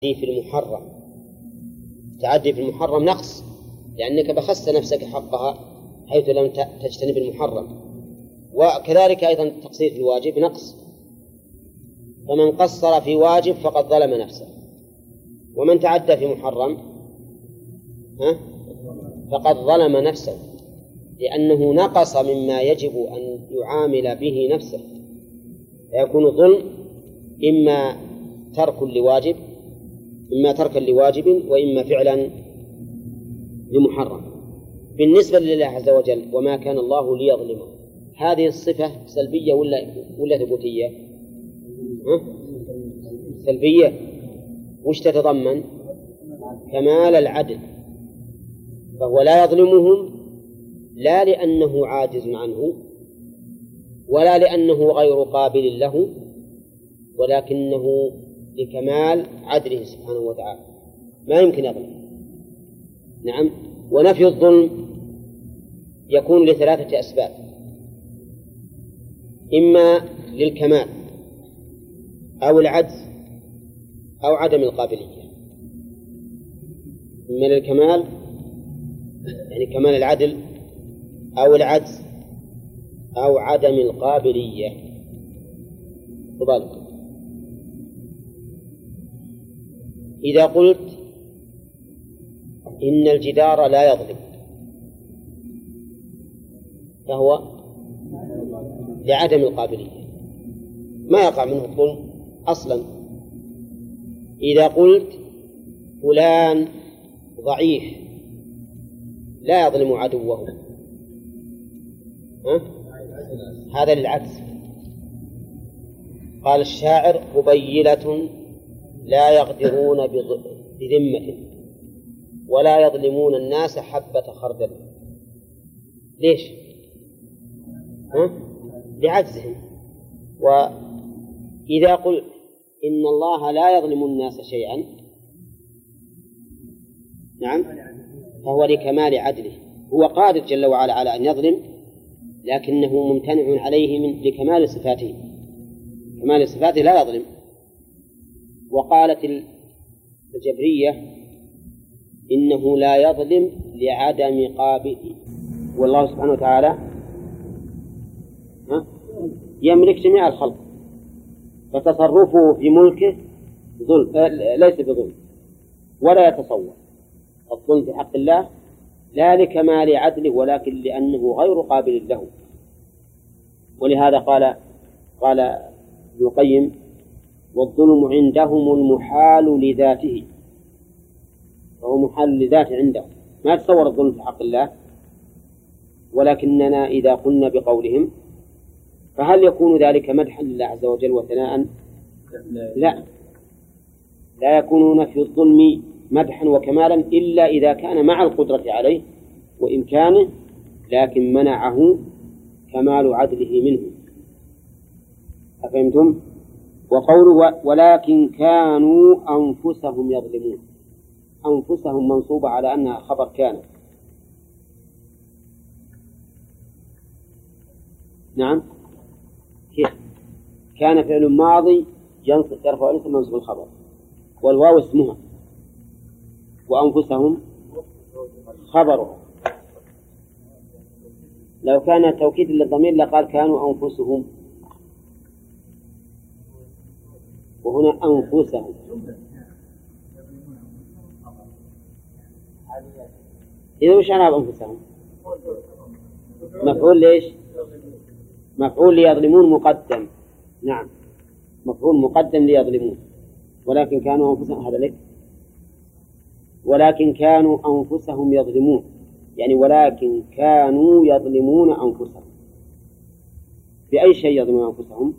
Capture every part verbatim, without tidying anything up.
في المحرم تعدي في المحرم نقص، لأنك بخست نفسك حقها حيث لم تجتنب المحرم. وكذلك أيضا التقصير في الواجب نقص، فمن قصر في واجب فقد ظلم نفسه، ومن تعدى في محرم ها فقد ظلم نفسه، لأنه نقص مما يجب أن يعامل به نفسه، فيكون الظلم إما ترك لواجب إما تركا لواجب وإما فعلا لمحرم. بالنسبة لله عز وجل وما كان الله ليظلمه، هذه الصفة سلبية ولا ولا ثبوتية؟ ها؟ سلبية. وش تتضمن؟ كمال العدل، فهو لا يظلمهم لا لأنه عاجز عنه ولا لأنه غير قابل له، ولكنه لكمال عدله سبحانه وتعالى ما يمكن يظلم. نعم. ونفي الظلم يكون لثلاثة أسباب: إما للكمال أو العجز أو عدم القابلية. إما للكمال يعني كمال العدل أو العجز أو عدم القابلية. تبالغ. إذا قلت إن الجدار لا يظلم فهو لعدم القابلية، ما يقع منه الظلم أصلا. إذا قلت فلان ضعيف لا يظلم عدوه، ها؟ هذا للعكس. قال الشاعر: قبيلة لا يقدرون بذمة ولا يظلمون الناس حبة خردل. ليش؟ ها؟ لعجزهم. وإذا قلت إن الله لا يظلم الناس شيئا، نعم، فهو لكمال عدله، هو قادر جل وعلا على أن يظلم، لكنه ممتنع عليه من لكمال صفاته، كمال صفاته لا يظلم. وقالت الجبرية: إنه لا يظلم لعدم قابل، والله سبحانه وتعالى يملك جميع الخلق، فتصرفه في ملكه ظلم ليس بظلم ولا يتصور الظلم في حق الله، لا لكمال عدله ولكن لأنه غير قابل له. ولهذا قال قال ابن القيم: والظلم عندهم المحال لذاته، وهو محال لذاته عندهم، ما يتصور الظلم في حق الله. ولكننا إذا قلنا بقولهم فهل يكون ذلك مدحا لله عز وجل وثناء؟ لا، لا يكون نفي الظلم مدحا وكمالا إلا إذا كان مع القدرة عليه وإمكانه، لكن منعه كمال عدله منه. أفهمتم؟ وقوله: ولكن كانوا أنفسهم يظلمون، أنفسهم منصوبة على أنها خبر كان. نعم، كيف؟ كان فعل ماضي يرفع الاسم منصوب الخبر، والواو اسمها، وأنفسهم خبرها. لو كان توكيد للضمير لقال كانوا أنفسهم، وهنا أنفسهم. إذا وش أنا بأنفسهم؟ مفعول ليش؟ مفعول ليظلمون مقدم. نعم، مفعول مقدم ليظلمون. ولكن كانوا أنفسهم، هذا لك. ولكن كانوا أنفسهم يظلمون، يعني ولكن كانوا يظلمون أنفسهم. بأي شيء يظلمون أنفسهم؟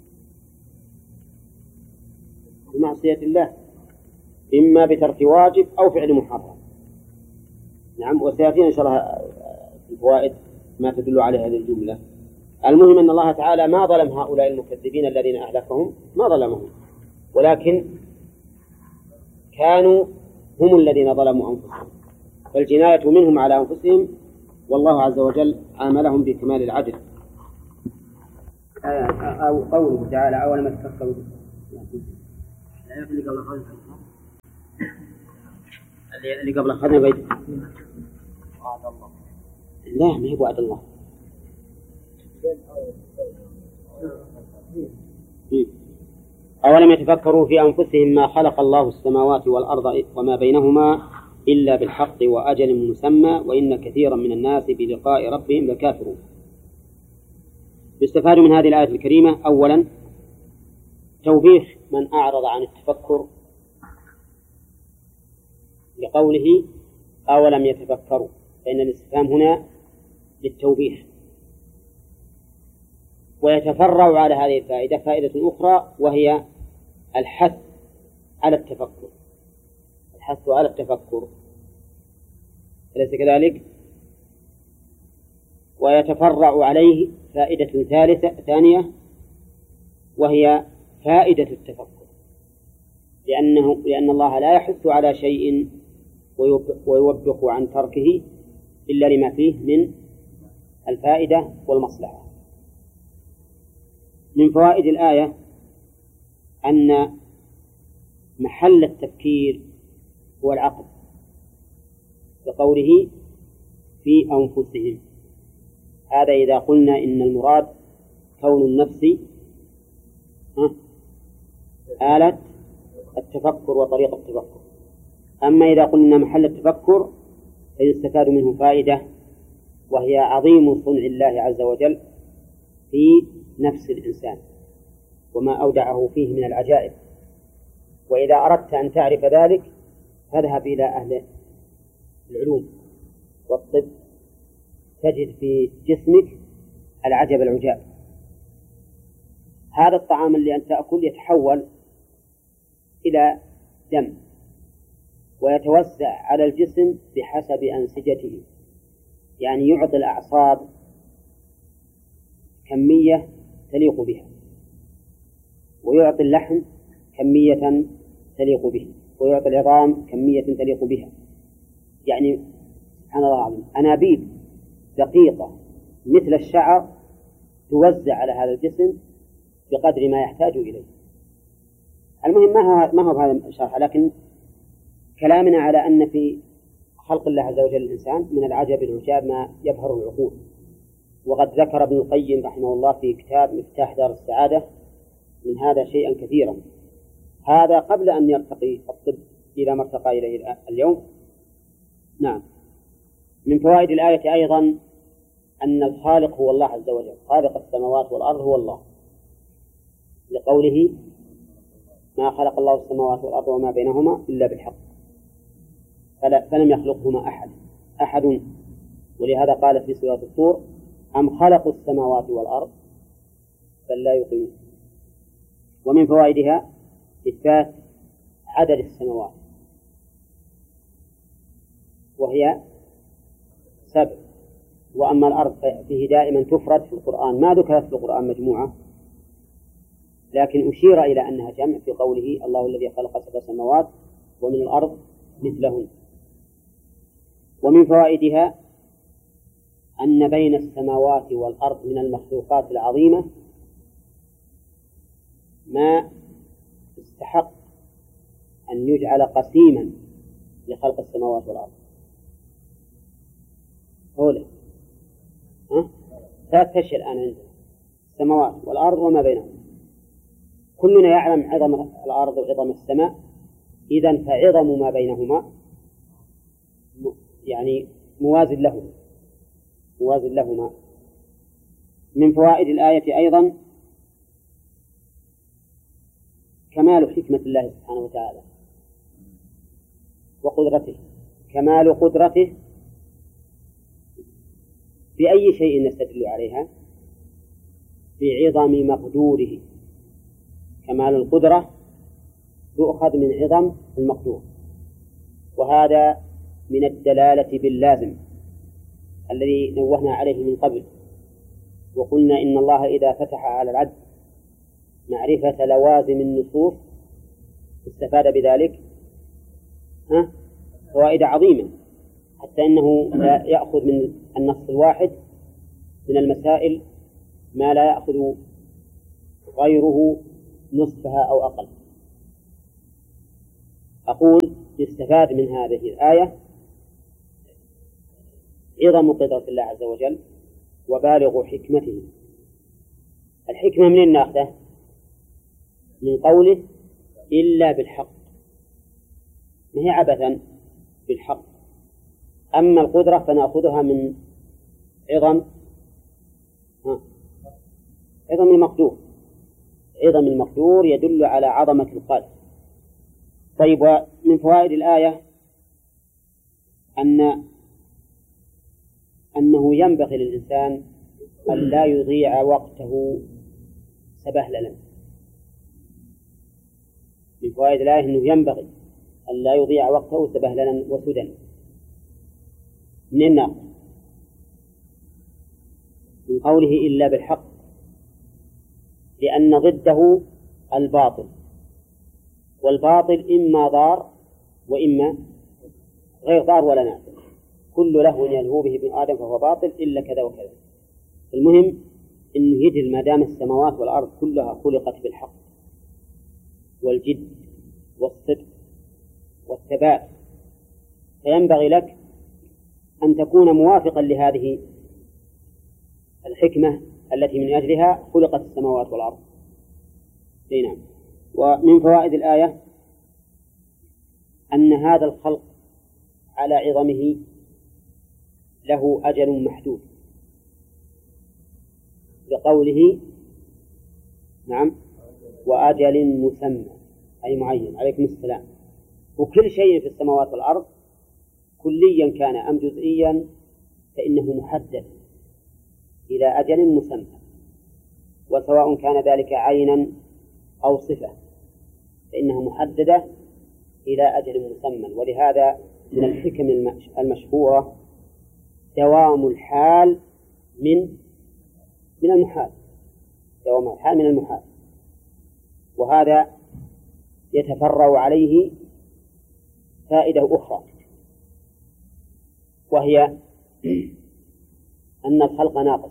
بمعصية الله، إما بترك واجب أو فعل محرم. نعم، وسيأتينا إن شاء الله في الفوائد ما تدل على هذه الجملة. المهم أن الله تعالى ما ظلم هؤلاء المكذبين الذين أهلكهم، ما ظلمهم، ولكن كانوا هم الذين ظلموا أنفسهم، فالجناية منهم على أنفسهم، والله عز وجل عاملهم بكمال العدل. أو قوله تعالى: أولم تفكروا لا يخلق الله خلقا اللي قبل أخذنا بيت لا ما هي وعد الله. أولم يتفكروا في أنفسهم ما خلق الله السماوات والأرض وما بينهما إلا بالحق وأجل مسمى وإن كثيرا من الناس بلقاء ربهم لكافرون. يستفاد من هذه الآية الكريمة أولا توبيخ من أعرض عن التفكر لقوله أولم يتفكروا، فإن الاستفهام هنا للتوبيخ. ويتفرع على هذه الفائدة فائدة أخرى وهي الحث على التفكر، الحث على التفكر أليس كذلك؟ ويتفرع عليه فائدة ثالثة ثانية وهي فائدة التفكر، لأنه لأن الله لا يحث على شيء ويوبخ عن تركه إلا لما فيه من الفائدة والمصلحة. من فوائد الآية أن محل التفكير هو العقل، بقوله في أنفسهم. هذا إذا قلنا إن المراد كون النفس آلة التفكر وطريقة التفكر. أما إذا قلنا محل التفكر فيستفاد منه فائدة وهي عظيم صنع الله عز وجل في نفس الإنسان وما أودعه فيه من العجائب. وإذا أردت أن تعرف ذلك فاذهب إلى أهل العلوم والطب تجد في جسمك العجب العجاب. هذا الطعام اللي أنت تأكل يتحول إلى دم ويتوزع على الجسم بحسب أنسجته، يعني يعطي الأعصاب كمية تليق بها، ويعطي اللحم كمية تليق به، ويعطي العظام كمية تليق بها. يعني سبحان الله العظيم أنابيب دقيقة مثل الشعر توزع على هذا الجسم بقدر ما يحتاج إليه. المهم ما هو ما هو هذا الشرح، لكن كلامنا على أن في خلق الله عز وجل الإنسان من العجب العجاب ما يبهر العقول. وقد ذكر ابن القيم رحمه الله في كتاب مفتاح دار السعادة من هذا شيئا كثيرا، هذا قبل أن يرتقي الطب إلى ما ارتقى إليه اليوم. نعم. من فوائد الآية أيضا أن الخالق هو الله عز وجل، خالق السماوات والأرض هو الله، لقوله ما خلق الله السماوات والأرض وما بينهما إلا بالحق فلم يخلقهما أحد أحد ولهذا قال في سورة الطور أم خلقوا السماوات والأرض بل لا يوقنون. ومن فوائدها إثبات عدد السماوات وهي سبع، وأما الأرض فيه دائما تفرد في القرآن، ما ذكرت في القرآن مجموعة، لكن أشير إلى أنها جمع في قوله الله الذي خلق سبع سماوات ومن الأرض مثلهن. ومن فوائدها أن بين السماوات والأرض من المخلوقات العظيمة ما استحق أن يجعل قسيما لخلق السماوات والأرض. أولا ها ثلاث أشياء الآن عندنا السماوات والأرض وما بينهما، كلنا يعلم عظم الأرض وعظم السماء، إذن فعظم ما بينهما يعني موازن له موازن لهما. من فوائد الآية أيضا كمال حكمة الله سبحانه وتعالى وقدرته، كمال قدرته بأي شيء نستدل عليها؟ بعظم مقدوره. كمال القدرة يؤخذ من عظم المقدور، وهذا من الدلالة باللازم الذي نوهنا عليه من قبل، وقلنا إن الله إذا فتح على العبد معرفة لوازم النصوص استفاد بذلك ها فوائد عظيمة، حتى إنه يأخذ من النص الواحد من المسائل ما لا يأخذ غيره نصفها أو أقل. أقول يستفاد من هذه الآية عظم قدرة الله عز وجل وبالغ حكمته. الحكمة من ناخذه؟ من قوله إلا بالحق، ما هي عبثا بالحق. أما القدرة فنأخذها من عظم ها عظم المقدور. عظم المقدور يدل على عظمة القادر. طيب، ومن فوائد الآية أن أنه ينبغي للإنسان أن لا يضيع وقته سبهللا. من فوائد الآية أنه ينبغي أن لا يضيع وقته سبهللا وسدى. من النار من قوله إلا بالحق، لأن ضده الباطل، والباطل إما ضار وإما غير ضار ولا نافع. كل لهو يلهو به ابن آدم فهو باطل إلا كذا وكذا. المهم إنه يجري ما دام السماوات والأرض كلها خلقت بالحق والجد والصدق والثبات، فينبغي لك أن تكون موافقا لهذه الحكمة التي من أجلها خلقت السماوات والأرض. نعم. ومن فوائد الآية أن هذا الخلق على عظمه له أجل محدود، لقوله نعم وأجل مسمى أي معين. عليكم السلام. وكل شيء في السماوات والأرض كليا كان أم جزئيا فإنه محدد إلى أجل مسمى، وسواء كان ذلك عينا أو صفة فإنها محددة إلى أجل مسمى. ولهذا من الحكم المشهورة دوام الحال من من المحال، دوام الحال من المحال. وهذا يتفرع عليه فائدة أخرى، وهي أن الخلق ناقص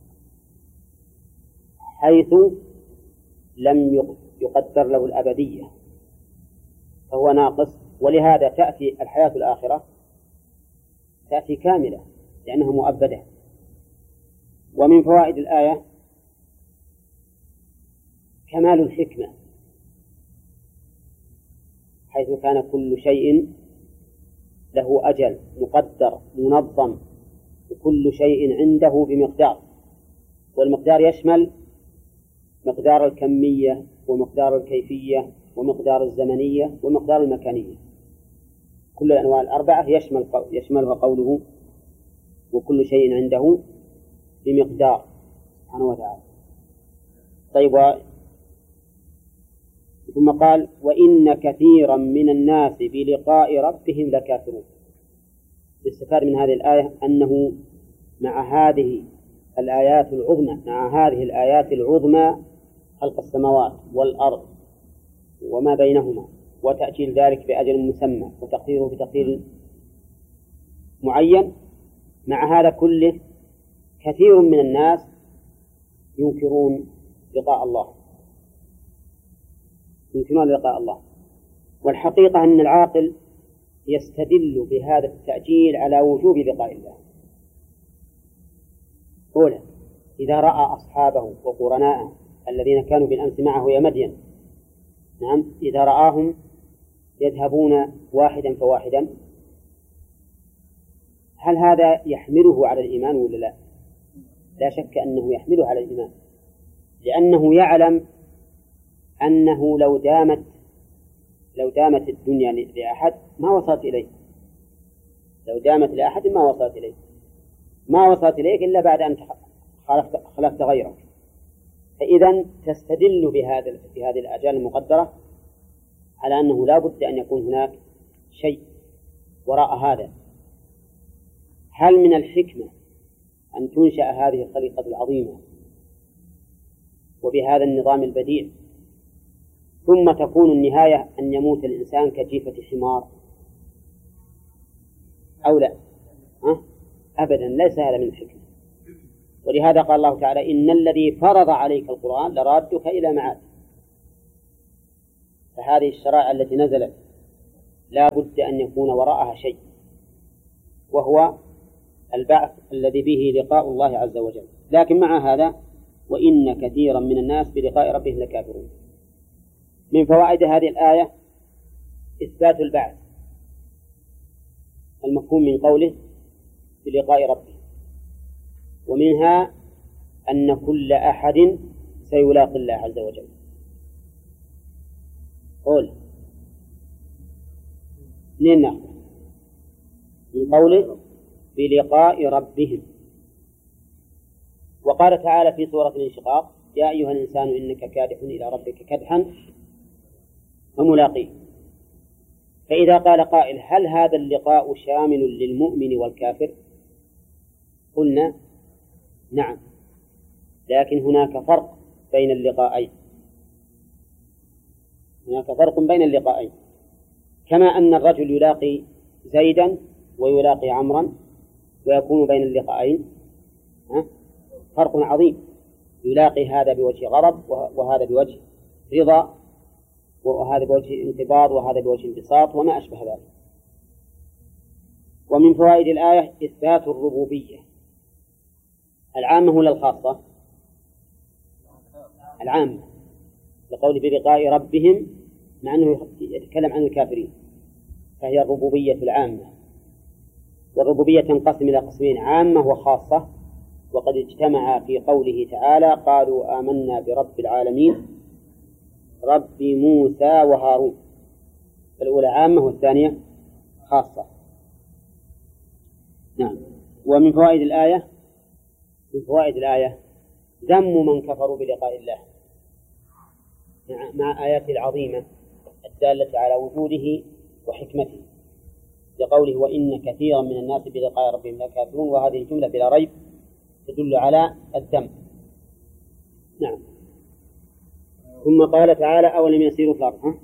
حيث لم يقدر له الأبدية، فهو ناقص. ولهذا تأتي الحياة الآخرة تأتي كاملة لأنها مؤبدة. ومن فوائد الآية كمال الحكمة، حيث كان كل شيء له أجل مقدر منظم، وكل شيء عنده بمقدار، والمقدار يشمل مقدار الكمية ومقدار الكيفية ومقدار الزمنية ومقدار المكانية. كل الأنواع الأربعة يشمل يشملها قوله وكل شيء عنده بمقدار سبحانه وتعالى. طيب، ثم قال وإن كثيرا من الناس بلقاء ربهم لكافرون. يستفاد من هذه الآية أنه مع هذه الآيات العظمى مع هذه الآيات العظمى خلق السماوات والأرض وما بينهما وتأجيل ذلك بأجل مسمى وتقديره بتقدير معين، مع هذا كله كثير من الناس ينكرون لقاء الله ينكرون لقاء الله. والحقيقة أن العاقل يستدل بهذا التأجيل على وجوب لقاء الله. أولا، إذا رأى أصحابه وقرناءه الذين كانوا بالأمس معه يا مدين، نعم، إذا رآهم يذهبون واحدا فواحدا، هل هذا يحمله على الإيمان ولا لا؟ لا شك أنه يحمله على الإيمان، لأنه يعلم أنه لو دامت لو دامت الدنيا لأحد ما وصلت إليه، لو دامت لأحد ما وصلت إليه ما وصلت إليك إلا بعد أن خلفت, خلفت غيرك. فإذا تستدل بهذا بهذه الآجال المقدرة على أنه لا بد أن يكون هناك شيء وراء هذا. هل من الحكمة أن تنشأ هذه الخليقة العظيمة وبهذا النظام البديع ثم تكون النهاية أن يموت الإنسان كجيفة حمار أو لا؟ أه؟ أبدا، ليس هذا من الحكمة. ولهذا قال الله تعالى إن الذي فرض عليك القرآن لرادك إلى معاد. فهذه الشرائع التي نزلت لا بد أن يكون وراءها شيء، وهو البعث الذي به لقاء الله عز وجل. لكن مع هذا وإن كثيرا من الناس بلقاء ربهم لكافرون. من فوائد هذه الآية إثبات البعث، المفهوم من قوله بلقاء ربه، ومنها أن كل أحد سيلاقي الله عز وجل. قول منين نأخذ؟ من قوله بلقاء ربهم. وقال تعالى في سورة الانشقاق: يا أيها الإنسان إنك كادح إلى ربك كدحا فملاقيه. فإذا قال قائل: هل هذا اللقاء شامل للمؤمن والكافر؟ قلنا نعم، لكن هناك فرق بين اللقاءين، هناك فرق بين اللقاءين. كما أن الرجل يلاقي زيدا ويلاقي عمرا ويكون بين اللقاءين فرق عظيم، يلاقي هذا بوجه غضب وهذا بوجه رضا، وهذا بوجه انقباض وهذا بوجه انبساط وما أشبه ذلك. ومن فوائد الآية إثبات الربوبية العامة ولا الخاصة؟ العامة، لقول بلقاء ربهم، مع أنه يتكلم عن الكافرين، فهي الربوبية العامة. والربوبية تنقسم إلى قسمين: عامة وخاصة، وقد اجتمع في قوله تعالى: قالوا آمنا برب العالمين رب موسى وهارون. الأولى عامة والثانية خاصة. نعم. ومن فوائد الآية من فوائد الآية ذم من كفروا بلقاء الله مع آياته العظيمة الدالة على وجوده وحكمته، لقوله: وإن كثيرا من الناس بلقاء ربهم لكافرون. وهذه الجملة بلا ريب تدل على الذم. نعم. ثم قال تعالى: أولم يسيروا في الأرض؟ ها؟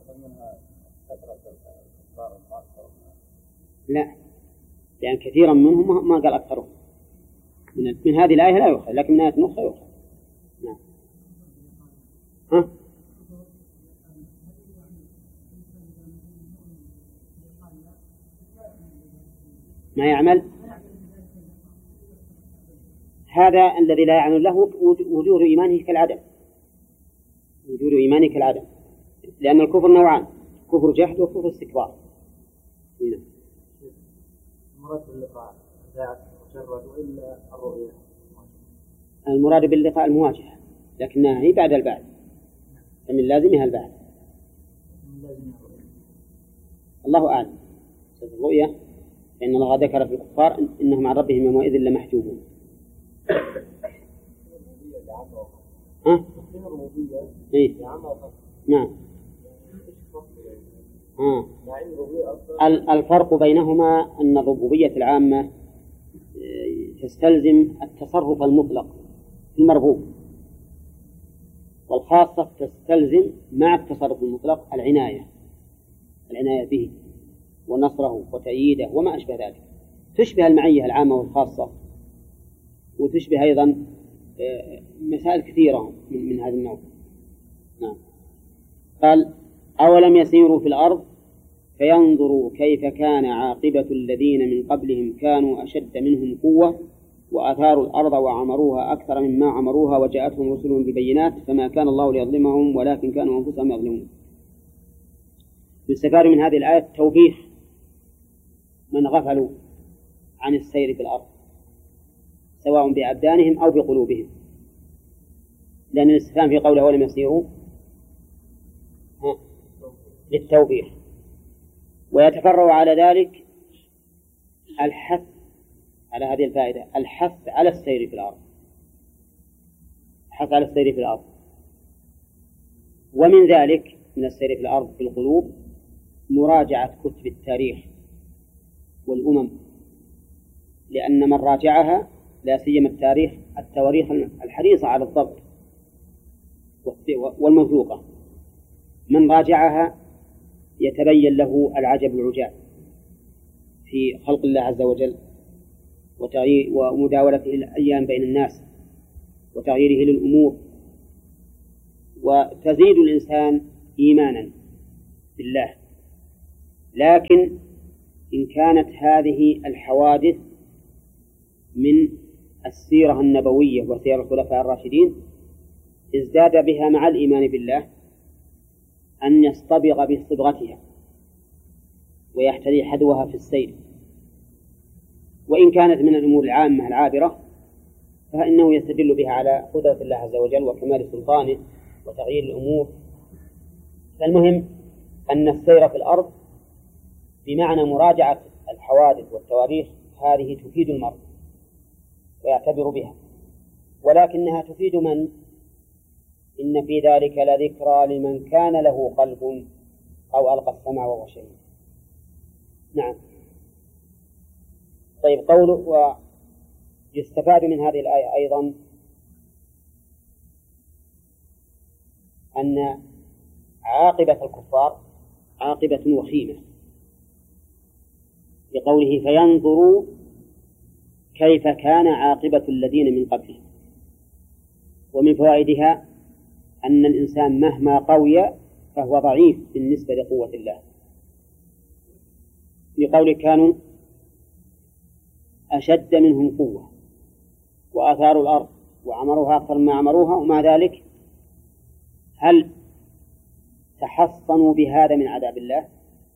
لا، لأن كثيرا منهم ما قال أكثرهم. من, من هذه الآية لا يؤخذ، لكن من آية أخرى يؤخذ. نعم. ها؟ ما يعمل هذا الذي لا يعمل له وجود إيمانه كالعدم، وجود إيمانه كالعدم، لأن الكفر نوعان: كفر جحد وكفر استكبار. هنا المراد باللقاء مجرد وإلا الرؤية؟ المراد باللقاء المواجهة، لكنها هي بعد البعث، فمن لازمها البعث. الله أعلم. الرؤية لأن الله ذكر في الكفار إنهم عن ربهم يومئذ لمحجوبون. ها؟ إيه؟ نعم. آه. الفرق بينهما أن الربوبية العامة تستلزم التصرف المطلق في المرغوب، والخاصة تستلزم مع التصرف المطلق العناية العناية به ونصره وتأييده وما أشبه ذلك. تشبه المعية العامة والخاصة، وتشبه أيضا مسائل كثيرة من, من هذا النوع. نعم. قال: أولم يسيروا في الأرض فينظروا كيف كان عاقبة الذين من قبلهم كانوا أشد منهم قوة وأثاروا الأرض وعمروها أكثر مما عمروها وجاءتهم رسلهم بالبينات فما كان الله ليظلمهم ولكن كانوا أنفسهم يظلمون. يستفاد من هذه الآية توبيخ من غفلوا عن السير في الأرض سواء بأبدانهم أو بقلوبهم، لأن الاستفهام في قوله ولم يسيروا للتوبيخ. ويتفرع على ذلك الحث على هذه الفائدة، الحث على السير في الأرض، الحث على السير في الأرض. ومن ذلك من السير في الأرض في القلوب مراجعة كتب التاريخ والأمم، لأن من راجعها لا سيما التاريخ التواريخ الحريصة على الضبط والموثوقة، من راجعها يتبين له العجب العجاب في خلق الله عز وجل ومداولته الأيام بين الناس وتغييره للأمور، وتزيد الإنسان إيمانا بالله لكن إن كانت هذه الحوادث من السيرة النبوية وسير الخلفاء الراشدين ازداد بها مع الإيمان بالله أن يصطبغ بصبغتها ويحتذي حذوها في السير. وإن كانت من الأمور العامة العابرة فإنه يستدل بها على قدرة الله عز وجل وكمال سلطانه وتغيير الأمور. فالمهم أن السير في الأرض بمعنى مراجعة الحوادث والتواريخ هذه تفيد المرء ويعتبر بها، ولكنها تفيد من؟ إن في ذلك لذكرى لمن كان له قلب أو ألقى السمع وهو شهيد. نعم. طيب، قوله ويستفاد من هذه الآية أيضا أن عاقبة الكفار عاقبة وخيمة، بقوله فينظروا كيف كان عاقبة الذين من قبلهم. ومن فوائدها أن الإنسان مهما قوي فهو ضعيف بالنسبة لقوة الله، بقوله كانوا أشد منهم قوة وآثاروا الأرض وعمروها أكثر ما عمروها، ومع ذلك هل تحصنوا بهذا من عذاب الله؟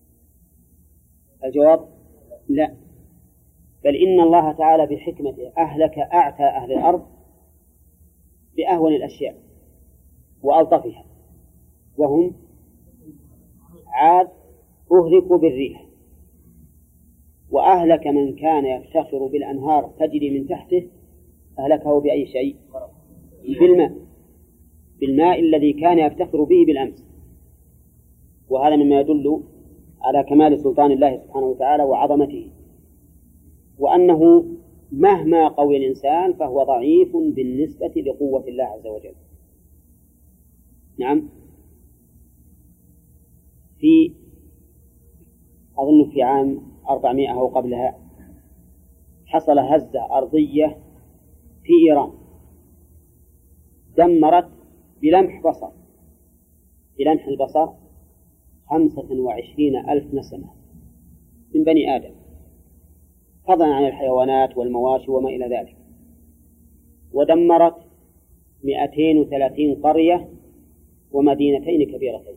الجواب لا، بل إن الله تعالى بحكمته أهلك أعتى أهل الأرض بأهون الأشياء وألطفها، وهم عاد أهلكوا بالريح، وأهلك من كان يفتخر بالأنهار تجري من تحته أهلكه بأي شيء؟ بالماء، بالماء الذي كان يفتخر به بالأمس. وهذا مما يدل على كمال سلطان الله سبحانه وتعالى وعظمته، وأنه مهما قوي الإنسان فهو ضعيف بالنسبة لقوة الله عز وجل. نعم. في أظن في عام أربعمائة أو قبلها حصل هزة أرضية في إيران دمرت بلمح بصر بلمح البصر خمسة وعشرين ألف نسمة من بني آدم، فضلا عن الحيوانات والمواشي وما إلى ذلك، ودمرت مئتين وثلاثين قرية ومدينتين كبيرتين.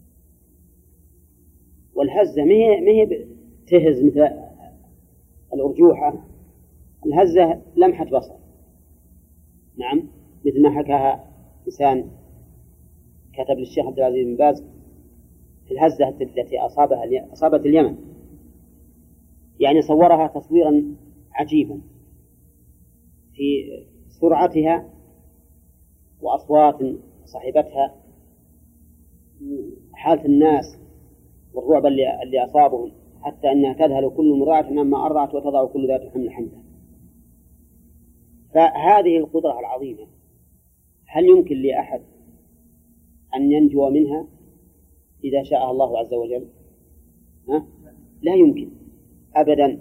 والهزة ما هي تهز مثل الأرجوحة، الهزة لمحة بصر. نعم، مثل ما حكاها إنسان كتب للشيخ عبد العزيز بن باز في الهزة التي أصابها أصابت اليمن، يعني صورها تصويرا عجيبا في سرعتها وأصوات صاحبتها، حالة الناس والرعب اللي, اللي أصابهم، حتى أنها تذهل كل مرضعة مما أرضعت وتضع كل ذات حمل حملها. فهذه القدرة العظيمة هل يمكن لأحد أن ينجو منها إذا شاء الله عز وجل؟ ها؟ لا يمكن أبدا.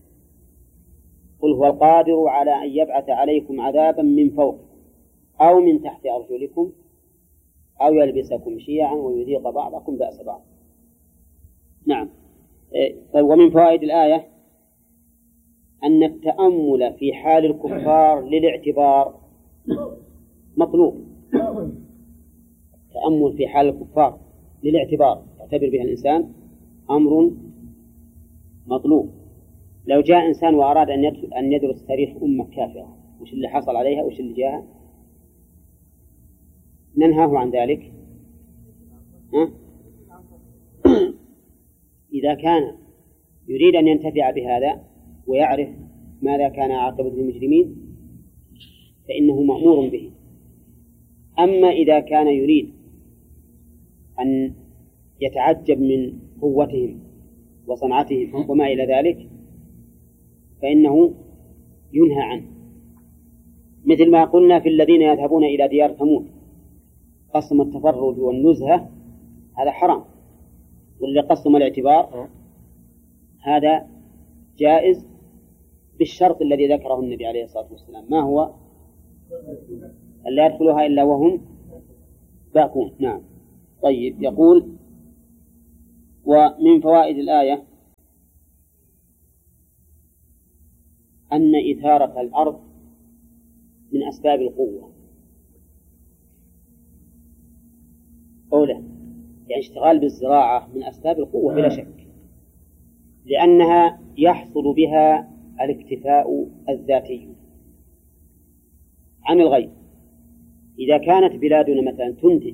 قل هو القادر على أن يبعث عليكم عذابا من فوق أو من تحت أرجلكم أو يلبسكم شيعا ويذيق بعضكم بأس بعض. نعم. ومن فوائد الآية أن التأمل في حال الكفار للاعتبار مطلوب. التأمل في حال الكفار للاعتبار يعتبر بها الإنسان أمر مطلوب. لو جاء إنسان وأراد أن يدرس تاريخ أمة كافرة وش اللي حصل عليها وش اللي جاء، ننهاه عن ذلك. ها؟ إذا كان يريد أن ينتفع بهذا ويعرف ماذا كان عاقبة المجرمين فإنه مأمور به. أما إذا كان يريد أن يتعجب من قوتهم وصنعتهم وما إلى ذلك فإنه ينهى عنه، مثل ما قلنا في الذين يذهبون إلى ديار ثمود قسم التفرج والنزهة هذا حرام، واللي قسم الاعتبار هذا جائز بالشرط الذي ذكره النبي عليه الصلاة والسلام. ما هو؟ لا يدخلها إلا وهم باكون. نعم. طيب، يقول ومن فوائد الآية أن إثارة الأرض من أسباب القوة أولى، يعني اشتغال بالزراعة من أسباب القوة بلا شك، لأنها يحصل بها الاكتفاء الذاتي عن الغير. إذا كانت بلادنا مثلا تنتج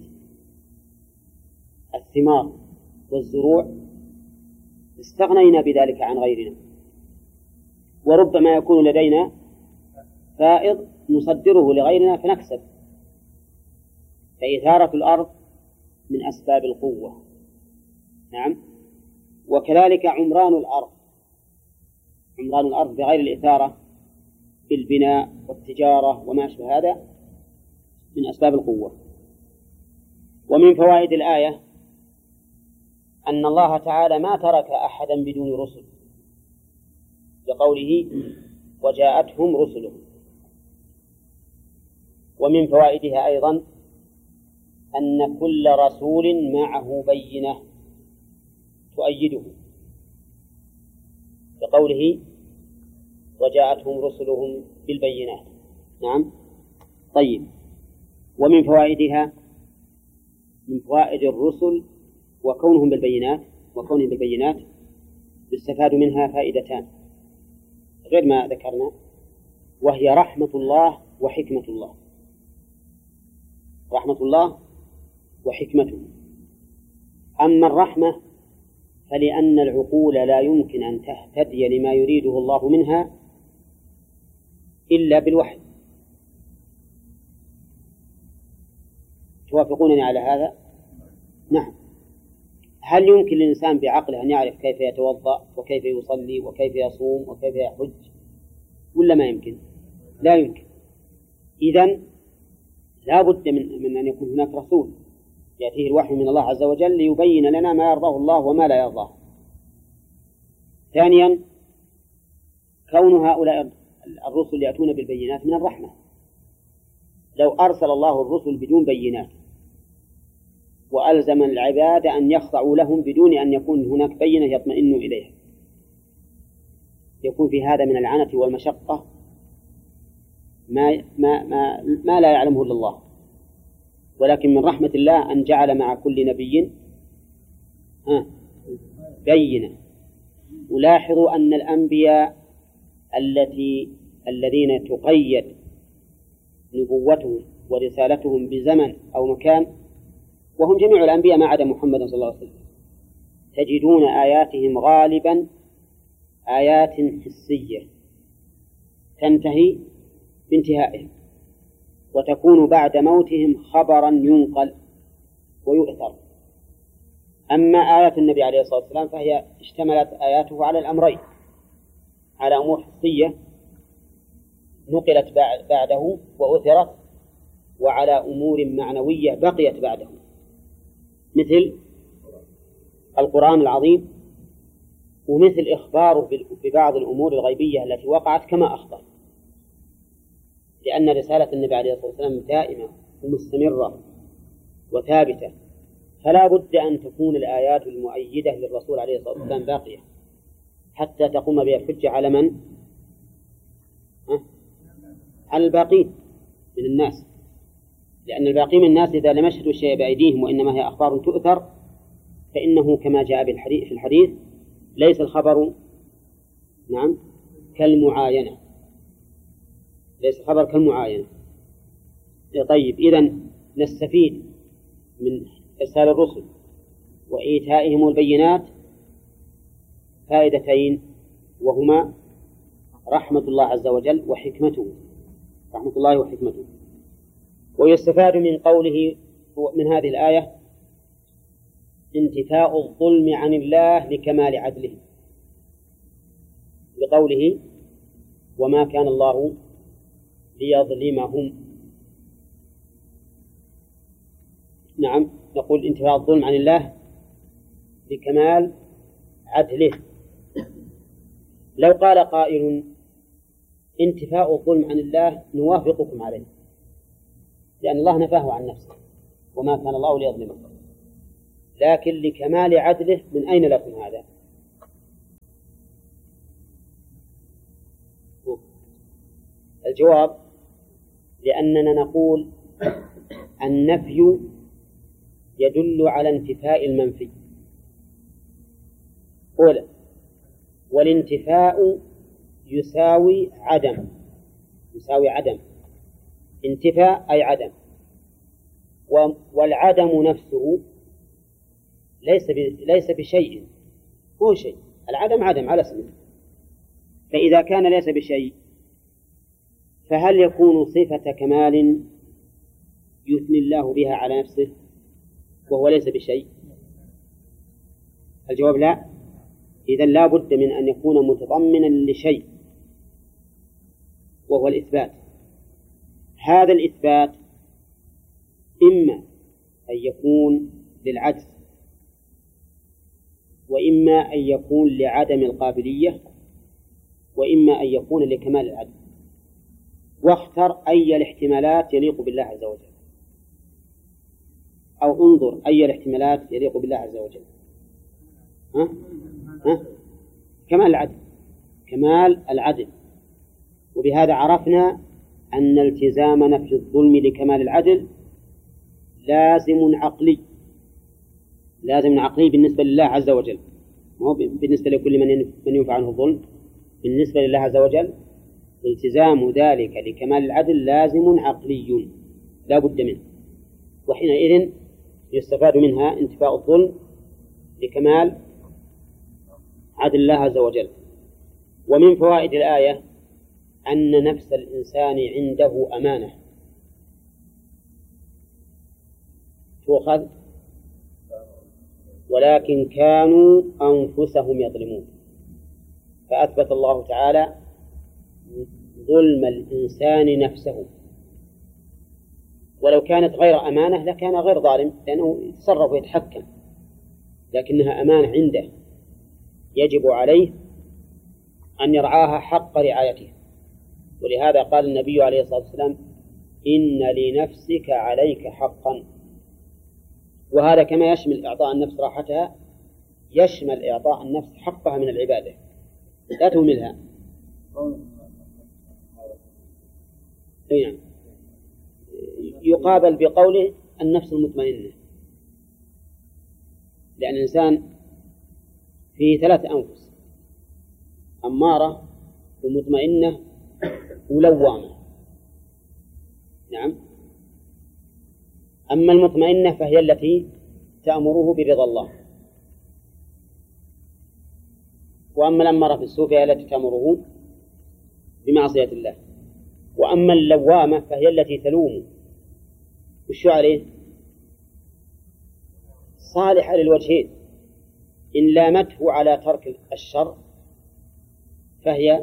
الثمار والزروع استغنينا بذلك عن غيرنا، وربما يكون لدينا فائض نصدره لغيرنا فنكسب. فإثارة الأرض من أسباب القوة. نعم. وكذلك عمران الأرض، عمران الأرض بغير الإثارة بالبناء والتجارة وما أشبه هذا من أسباب القوة. ومن فوائد الآية أن الله تعالى ما ترك أحدا بدون رسل، بقوله وجاءتهم رسلهم. ومن فوائدها أيضا أن كل رسول معه بينة تؤيده، بقوله وجاءتهم رسلهم بالبينات. نعم. طيب. ومن فوائدها، من فوائد الرسل وكونهم بالبينات وكونهم بالبينات يستفاد منها فائدتان غير ما ذكرنا، وهي رحمة الله وحكمة الله. رحمة الله وحكمته. أما الرحمة فلأن العقول لا يمكن أن تهتدي لما يريده الله منها إلا بالوحي. توافقونني على هذا؟ نعم. هل يمكن للإنسان بعقله أن يعرف كيف يتوضأ وكيف يصلي وكيف يصوم وكيف يحج، ولا ما يمكن؟ لا يمكن. إذن لا بد من, من أن يكون هناك رسول يأتيه الوحي من الله عز وجل ليبين لنا ما يرضاه الله وما لا يرضاه. ثانيا، كون هؤلاء الرسل يأتون بالبينات من الرحمة. لو أرسل الله الرسل بدون بينات وألزم العباد أن يخضعوا لهم بدون أن يكون هناك بينة يطمئنوا إليها، يكون في هذا من العنة والمشقة ما, ما, ما, ما لا يعلمه إلا الله. ولكن من رحمة الله أن جعل مع كل نبي بينة. ولاحظوا أن الأنبياء التي الذين تقيد نبوتهم ورسالتهم بزمن أو مكان، وهم جميع الأنبياء ما عدا محمد صلى الله عليه وسلم، تجدون آياتهم غالبا آيات حسية تنتهي بانتهائهم، وتكون بعد موتهم خبرا ينقل ويؤثر. أما آيات النبي عليه الصلاة والسلام فهي اشتملت آياته على الأمرين، على أمور حسية نقلت بعده وأثرت، وعلى أمور معنوية بقيت بعده، مثل القرآن العظيم، ومثل إخباره ببعض الأمور الغيبية التي وقعت كما أخبر، لأن رسالة النبي عليه الصلاة والسلام دائمة ومستمرة وثابتة، فلا بد أن تكون الآيات المؤيدة للرسول عليه الصلاة والسلام باقية حتى تقوم بها الحجة على من؟ ها؟ على الباقين من الناس، لأن الباقين من الناس إذا لم يشهدوا الشيء بأيديهم وإنما هي أخبار تؤثر، فإنه كما جاء في الحديث ليس الخبر نعم كالمعاينة، ليس الخبر كالمعاينة. طيب، إذن نستفيد من إرسال الرسل وإيتائهم البينات فائدتين، وهما رحمة الله عز وجل وحكمته، رحمة الله وحكمته. ويستفاد من قوله من هذه الآية انتفاء الظلم عن الله لكمال عدله، بقوله وما كان الله ليظلمهم. نعم، نقول انتفاء الظلم عن الله لكمال عدله. لو قال قائل انتفاء الظلم عن الله نوافقكم عليه، لأن الله نفاه عن نفسه وما كان الله ليظلمكم، لكن لكمال عدله من أين لكم هذا؟ الجواب لأننا نقول النفي يدل على انتفاء المنفي أولا، والانتفاء يساوي عدم، يساوي عدم، انتفاء أي عدم، والعدم نفسه ليس ليس بشيء، هو شيء، العدم عدم على اسمه، فإذا كان ليس بشيء فهل يكون صفة كمال يثني الله بها على نفسه وهو ليس بشيء؟ الجواب لا. إذن لا بد من أن يكون متضمنا لشيء وهو الإثبات. هذا الإثبات إما أن يكون للعجز، وإما أن يكون لعدم القابلية، وإما أن يكون لكمال العدل. واختر أي الاحتمالات يليق بالله عز وجل، أو انظر أي الاحتمالات يليق بالله عز وجل. ها؟ ها؟ كمال العدل، كمال العدل. وبهذا عرفنا أن التزام نفي الظلم لكمال العدل لازم عقلي، لازم عقلي بالنسبة لله عز وجل، مو بالنسبة لكل من من ينفع عنه الظلم. بالنسبة لله عز وجل التزام ذلك لكمال العدل لازم عقلي لا بد منه، وحينئذ يستفاد منها انتفاء الظلم لكمال عدل الله عز وجل. ومن فوائد الآية أن نفس الإنسان عنده أمانة تؤخذ، ولكن كانوا أنفسهم يظلمون، فأثبت الله تعالى ظلم الإنسان نفسه. ولو كانت غير أمانة لكان غير ظالم، لأنه يتصرف ويتحكم، لكنها أمانة عنده يجب عليه أن يرعاها حق رعايته. ولهذا قال النبي عليه الصلاة والسلام إن لنفسك عليك حقا. وهذا كما يشمل إعطاء النفس راحتها يشمل إعطاء النفس حقها من العبادة، لا تهملها. يعني يقابل بقوله النفس المطمئنة، لأن الإنسان فيه ثلاث أنفس: أمارة ومطمئنة ولوامة. نعم. أما المطمئنة فهي التي تأمره برضا الله، وأما الأمارة في السوء فهي التي تأمره بمعصية الله. وأما اللوامة فهي التي تلومه، وشو عليه؟ صالحة للوجهين، إن لامته على ترك الشر فهي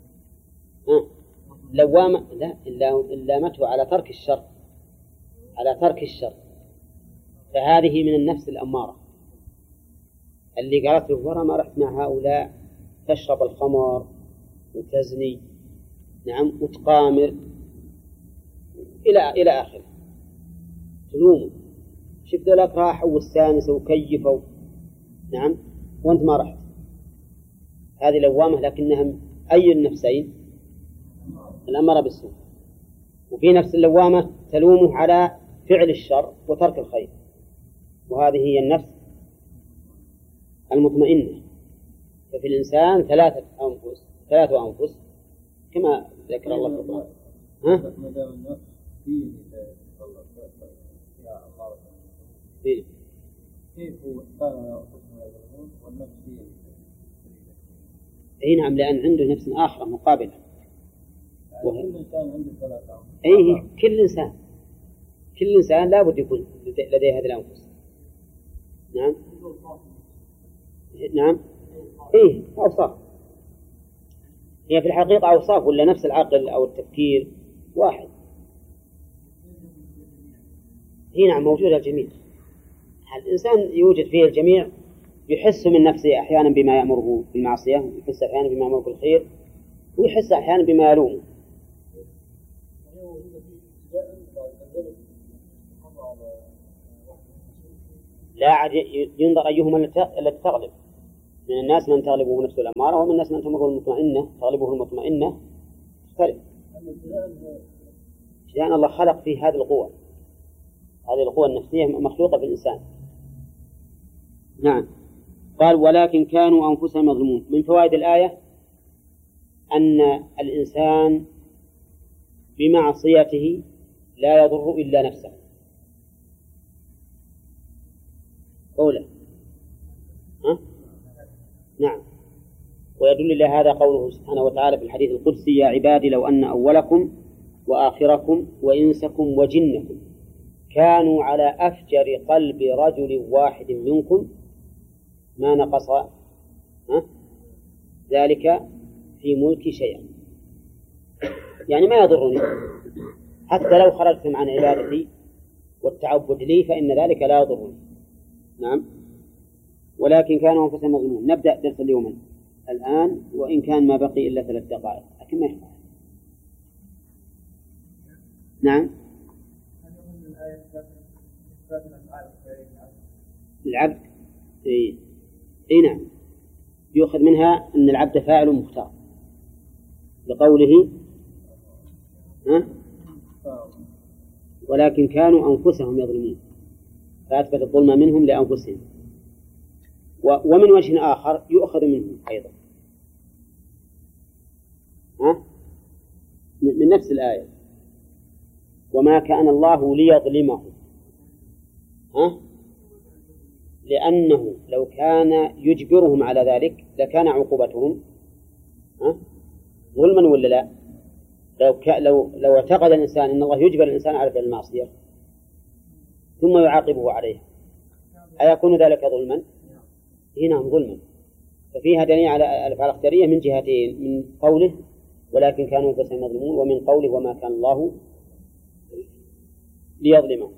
لوامة، لا، إن لامته على ترك الشر، على ترك الشر فهذه من النفس الأمارة اللي قالت له ورا ما رحت مع هؤلاء تشرب الخمر وتزني، نعم، وتقامر إلى إلى آخره، تلومه، شفت لك راحوا واستانسوا وكيفوا، نعم، وأنت ما رحت. هذه لوامة، لكنها أي النفسين؟ الأمارة بالسوء. وفي نفس اللوامة تلومه على فعل الشر وترك الخير، وهذه هي النفس المطمئنة. ففي الإنسان ثلاثة أنفس، ثلاثة أنفس كما ذكر الله في القرآن. ها؟ كيف هو والنفس هي؟ نعم، لأن عنده نفس آخر مقابلة. كل إنسان عنده ثلاثة أنفس. أي كل إنسان، كل إنسان لا بد يكون لديه هذه الأنفس. نعم. نعم. إيه أوصاف، هي في الحقيقة أوصاف ولا نفس العقل أو التفكير واحد. هي نعم موجودة الجميع. الإنسان يوجد فيه الجميع، يحس من نفسه أحيانا بما يأمره بالمعصية، يحس أحيانا بما يأمره بالخير، ويحس أحيانا بما يلومه. لا عاد ينظر أيهما التي تغلب. من الناس من تغلبه نفسه الأمارة، ومن الناس من تمره المطمئنة تغلبه المطمئنة. تختلف. لأن الله خلق فيه هذه القوة، هذه القوة النفسية مخلوقة في الإنسان. نعم. قال ولكن كانوا أنفسهم يظلمون. من فوائد الآية أن الإنسان بمعصيته لا يضر إلا نفسه. قوله ها؟ نعم. ويدل لهذا قوله سبحانه وتعالى في الحديث القدسي: يا عبادي لو أن أولكم وآخركم وإنسكم وجنكم كانوا على أفجر قلب رجل واحد منكم ما نقص ها؟ ذلك في ملكي شيئا. يعني ما يضرني حتى لو خرجتم عن عبادتي والتعبد لي فإن ذلك لا يضرني. نعم. ولكن كانوا أنفسهم يظلمون. نبدأ درس اليوم الآن، وإن كان ما بقي إلا ثلاث دقائق لكن ما يحتاج. نعم. العبد إيه. إيه نعم. يؤخذ منها أن العبد فاعل مختار لقوله ها؟ ولكن كانوا أنفسهم يظلمون، فأثبت الظلم منهم لأنفسهم. ومن وجه آخر يؤخذ منهم أيضا ها؟ من نفس الآية: وما كان الله ليظلمهم ها؟ لأنه لو كان يجبرهم على ذلك لكان عقوبتهم ها؟ ظلما ولا لا؟ لو ك... لو لو اعتقد الإنسان أن الله يجبر الإنسان على فعل المعصية ثم يعاقبه عليها أيكون ذلك ظلما؟ هنا ظلما. ففيها دليل على الأفعال الاختيارية من جهتين: من قوله ولكن كانوا أنفسهم يظلمون، ومن قوله وما كان الله ليظلمهم.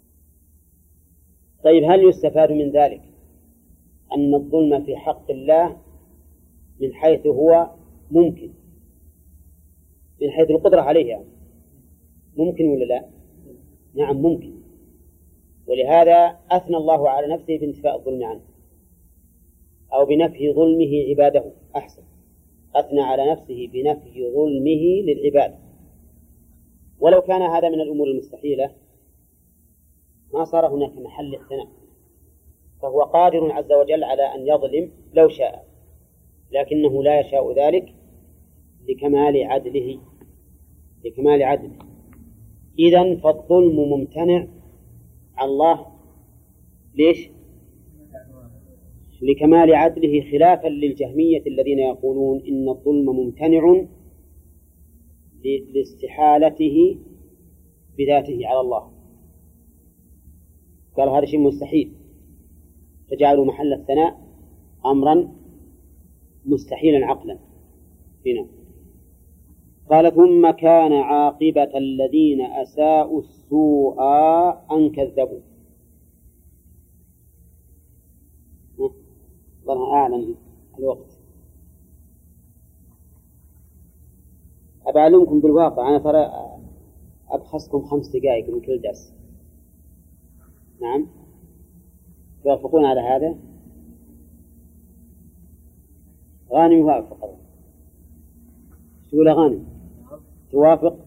طيب، هل يستفاد من ذلك أن الظلم في حق الله من حيث هو ممكن، من حيث القدرة عليه يعني ممكن ولا لا؟ نعم ممكن. ولهذا أثنى الله على نفسه بانتفاء الظلم عنه، أو بنفي ظلمه عباده. أحسن، أثنى على نفسه بنفي ظلمه للعباد. ولو كان هذا من الأمور المستحيلة ما صار هناك محل الثناء، فهو قادر عز وجل على أن يظلم لو شاء، لكنه لا يشاء ذلك لكمال عدله لكمال عدله. إذن فالظلم ممتنع عن الله ليش؟ لكمال عدله، خلافا للجهمية الذين يقولون إن الظلم ممتنع لاستحالته بذاته على الله. قال هذا شيء مستحيل، فجعلوا محل الثناء أمرا مستحيلا عقلا. هنا قال ثم كان عاقبة الذين أساءوا السوء أن كذبوا. ظلها أعلم الوقت. أبعلمكم بالواقع، أنا ترى أبخسكم خمس دقائق من كل درس. نعم، توافقون على هذا؟ غانم يوافق. تقول غانم توافق؟